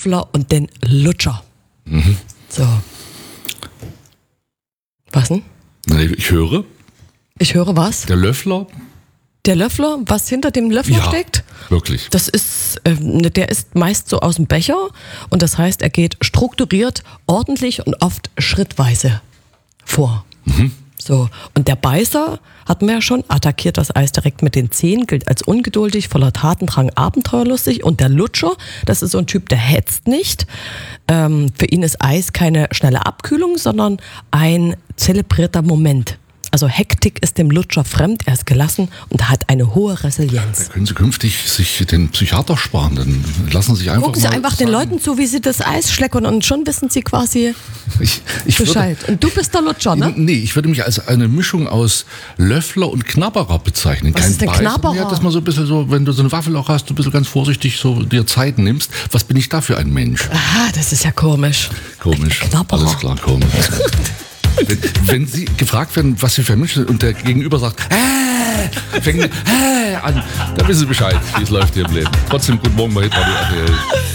Löffler und den Lutscher. So. Was denn? Ich höre. Ich höre was? Der Löffler. Der Löffler, was hinter dem Löffler steckt? Wirklich. Das ist, der ist meist so aus dem Becher und das heißt, er geht strukturiert, ordentlich und oft schrittweise vor. So. Und der Beißer, hatten wir ja schon, attackiert das Eis direkt mit den Zähnen, gilt als ungeduldig, voller Tatendrang, abenteuerlustig. Und der Lutscher, das ist so ein Typ, der hetzt nicht. Für ihn ist Eis keine schnelle Abkühlung, sondern ein zelebrierter Moment. Also Hektik ist dem Lutscher fremd, er ist gelassen und hat eine hohe Resilienz. Da können Sie künftig sich den Psychiater sparen, dann lassen Sie sich einfach Gucken Sie einfach den Leuten zu, wie sie das Eis schleckern und schon wissen sie quasi ich Bescheid. Und du bist der Lutscher, ne? Nee, ich würde mich als eine Mischung aus Löffler und Knabberer bezeichnen. Was ist denn Beißer. Knabberer? Ja, dass man so ein bisschen so, wenn du so eine Waffel auch hast, du ein bisschen ganz vorsichtig so dir Zeit nimmst. Was bin ich da für ein Mensch? Aha, das ist ja komisch. Komisch. Knabberer. Alles klar, komisch. Wenn Sie gefragt werden, was Sie für ein Mensch sind und der Gegenüber sagt, fängt an, dann wissen Sie Bescheid, wie es läuft hier im Leben. Trotzdem, guten Morgen bei Hitradio RTL.